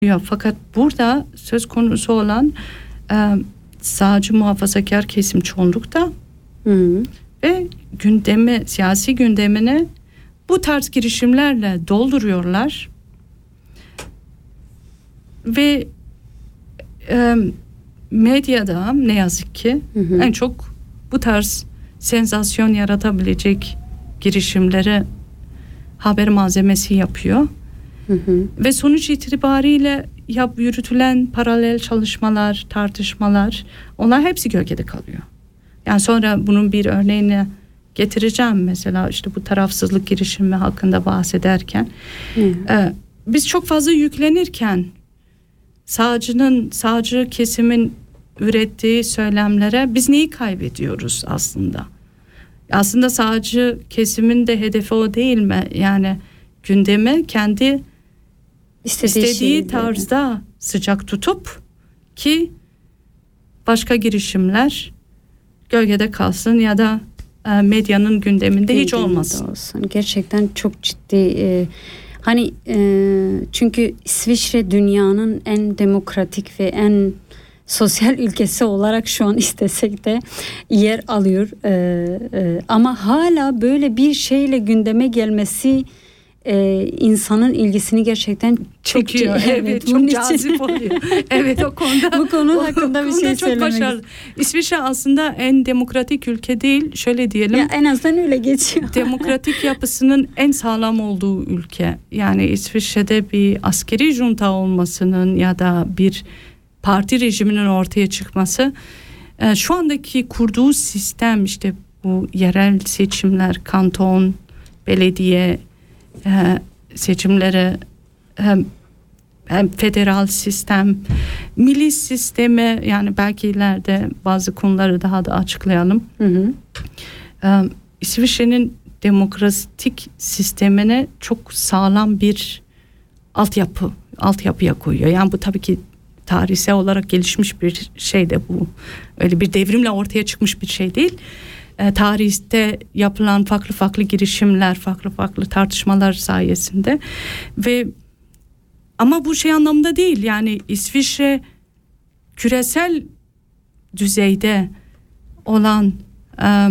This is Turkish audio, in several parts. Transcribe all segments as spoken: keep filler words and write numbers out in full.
Fakat burada söz konusu olan e, sağcı muhafazakar kesim çoğunlukta Hı. ve gündemi, siyasi gündemini bu tarz girişimlerle dolduruyorlar ve e, medyada ne yazık ki Hı hı. en çok bu tarz sensasyon yaratabilecek girişimleri haber malzemesi yapıyor. Hı hı. Ve sonuç itibariyle yap, yürütülen paralel çalışmalar, tartışmalar, onlar hepsi gölgede kalıyor. Yani sonra bunun bir örneğini getireceğim. Mesela işte bu tarafsızlık girişimi hakkında bahsederken Hı. e, biz çok fazla yüklenirken sağcının, sağcı kesimin ürettiği söylemlere biz neyi kaybediyoruz aslında? Aslında sağcı kesimin de hedefi o değil mi? Yani gündemi kendi İstediği, İstediği tarzda yani sıcak tutup ki başka girişimler gölgede kalsın ya da e, medyanın gündeminde Gündemde hiç olmasın. Olsun. Gerçekten çok ciddi. E, hani e, çünkü İsviçre dünyanın en demokratik ve en sosyal ülkesi olarak şu an istesek de yer alıyor. E, e, ama hala böyle bir şeyle gündeme gelmesi Ee, insanın ilgisini gerçekten çekiyor. Çok, evet, evet çok cazip oluyor. Evet, o konuda bu konu hakkında bir şey çok söylemek başarılı. İsviçre aslında en demokratik ülke değil, şöyle diyelim. Ya en azından öyle geçiyor. Demokratik yapısının en sağlam olduğu ülke. Yani İsviçre'de bir askeri junta olmasının ya da bir parti rejiminin ortaya çıkması, şu andaki kurduğu sistem, işte bu yerel seçimler, kanton, belediye seçimleri, hem, hem federal sistem, milli sistemi, yani belki ileride bazı konuları daha da açıklayalım. Hı hı. Ee, İsviçre'nin demokratik sistemine çok sağlam bir altyapı, altyapıya koyuyor. Yani bu tabii ki tarihsel olarak gelişmiş bir şey de bu. Öyle bir devrimle ortaya çıkmış bir şey değil. E, tarihte yapılan farklı farklı girişimler, farklı farklı tartışmalar sayesinde ve ama bu şey anlamda değil, yani İsviçre küresel düzeyde olan e,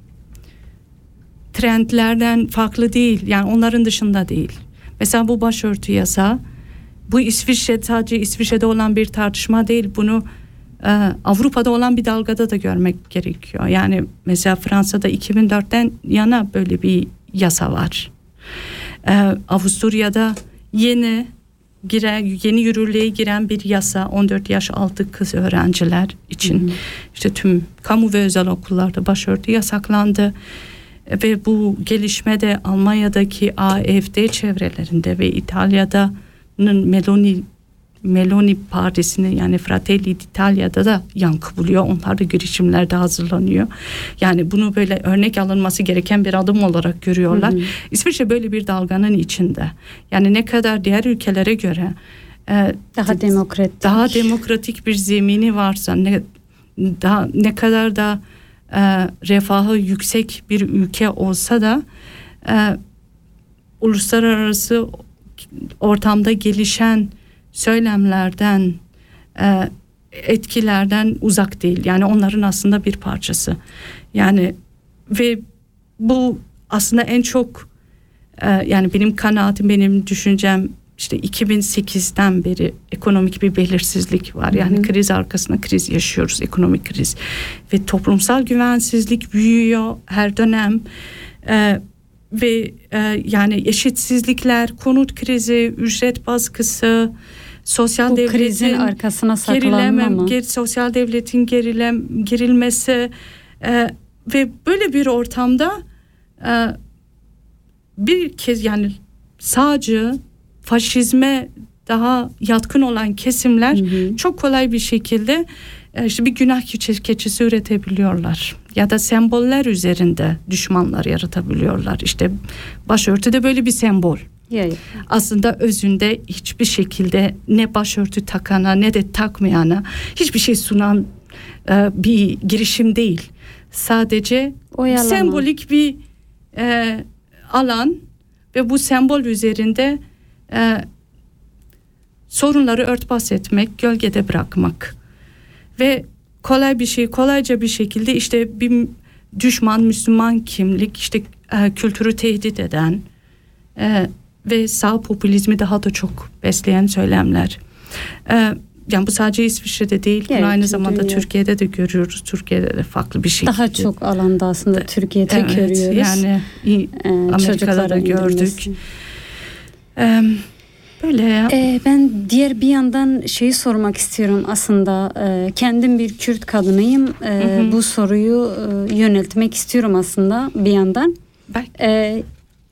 trendlerden farklı değil, yani onların dışında değil. Mesela bu başörtü yasağı, bu İsviçre, sadece İsviçre'de olan bir tartışma değil, bunu Avrupa'da olan bir dalgada da görmek gerekiyor. Yani mesela Fransa'da iki bin dörtten yana böyle bir yasa var. Avusturya'da yeni giren, yeni yürürlüğe giren bir yasa, on dört yaş altı kız öğrenciler için. Hı hı. İşte tüm kamu ve özel okullarda başörtü yasaklandı. Ve bu gelişmede Almanya'daki A F D çevrelerinde ve İtalya'da'nın Meloni Meloni Partisi'ne, yani Fratelli d'Italia'da da yankı buluyor. Onlar da girişimlerde hazırlanıyor. Yani bunu böyle örnek alınması gereken bir adım olarak görüyorlar. Hı hı. İsviçre böyle bir dalganın içinde. Yani ne kadar diğer ülkelere göre e, daha demokratik daha demokratik bir zemini varsa, ne daha ne kadar da e, refahı yüksek bir ülke olsa da e, uluslararası ortamda gelişen söylemlerden, e, etkilerden uzak değil. Yani onların aslında bir parçası. Yani ve bu aslında en çok e, yani benim kanaatim, benim düşüncem, işte iki bin sekizden beri ekonomik bir belirsizlik var. Yani hı hı. kriz arkasında kriz yaşıyoruz, ekonomik kriz ve toplumsal güvensizlik büyüyor her dönem. E, ve e, yani eşitsizlikler, konut krizi, ücret baskısı, sosyal bu devletin krizin arkasına saklanma mı? Ger, sosyal devletin gerilem, gerilmesi e, ve böyle bir ortamda e, bir kez, yani sağcı, faşizme daha yatkın olan kesimler hı hı. çok kolay bir şekilde e, işte bir günah keçisi üretebiliyorlar. Ya da semboller üzerinde düşmanlar yaratabiliyorlar. İşte başörtü de böyle bir sembol. Yeah. Aslında özünde hiçbir şekilde ne başörtü takana ne de takmayana hiçbir şey sunan e, bir girişim değil. Sadece oyalama, sembolik bir e, alan ve bu sembol üzerinde e, sorunları örtbas etmek, gölgede bırakmak ve kolay bir şey, kolayca bir şekilde işte bir düşman Müslüman kimlik, işte e, kültürü tehdit eden e, ve sağ popülizmi daha da çok besleyen söylemler. E, yani bu sadece İsviçre'de değil, evet, aynı zamanda dünya. Türkiye'de de görüyoruz. Türkiye'de de farklı bir şekilde. Daha çok alanda aslında Türkiye'de evet, görüyoruz. Yani ee, Amerika'da da gördük. Ee, böyle ya. Ee, ben diğer bir yandan şeyi sormak istiyorum aslında. Ee, kendim bir Kürt kadınıyım. Ee, hı hı. Bu soruyu e, yöneltmek istiyorum aslında bir yandan. Ee,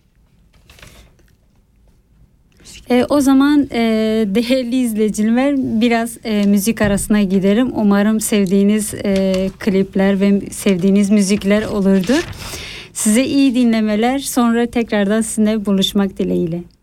E, o zaman e, değerli izleyiciler biraz e, müzik arasına gidelim. Umarım sevdiğiniz e, klipler ve sevdiğiniz müzikler olurdur. Size iyi dinlemeler. Sonra tekrardan sizinle buluşmak dileğiyle.